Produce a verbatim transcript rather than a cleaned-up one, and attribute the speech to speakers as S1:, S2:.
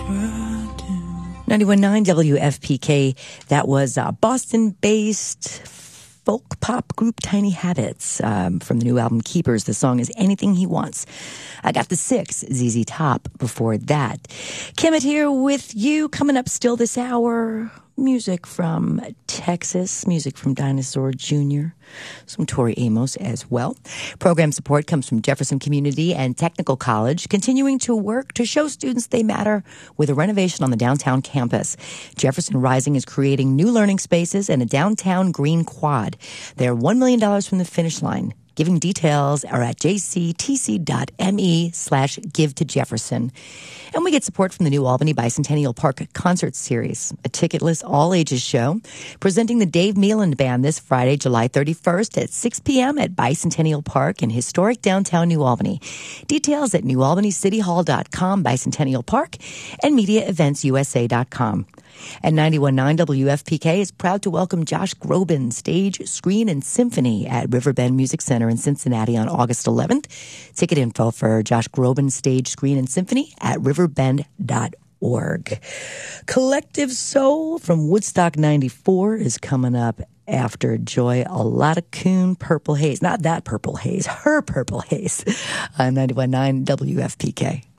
S1: ninety-one point nine W F P K. That was uh, Boston-based folk pop group Tiny Habits um, from the new album Keepers. The song is Anything He Wants. I got the six, Z Z Top, before that. Kemet here with you. Coming up still this hour, music from Texas, music from Dinosaur Junior, some Tori Amos as well. Program support comes from Jefferson Community and Technical College, continuing to work to show students they matter with a renovation on the downtown campus. Jefferson Rising is creating new learning spaces and a downtown green quad. They're one million dollars from the finish line. Giving details are at jctc.me slash give to Jefferson. And we get support from the New Albany Bicentennial Park Concert Series, a ticketless all-ages show presenting the Dave Meeland Band this Friday, July thirty-first at six p.m. at Bicentennial Park in historic downtown New Albany. Details at new albany city hall dot com, Bicentennial Park, and media events u s a dot com. And ninety-one point nine W F P K is proud to welcome Josh Groban, Stage, Screen, and Symphony at Riverbend Music Center in Cincinnati on August eleventh. Ticket info for Josh Groban, Stage, Screen, and Symphony at riverbend dot org. Collective Soul from Woodstock ninety-four is coming up after Joy Olatacoon, Purple Haze. Not that Purple Haze, her Purple Haze on ninety-one point nine W F P K.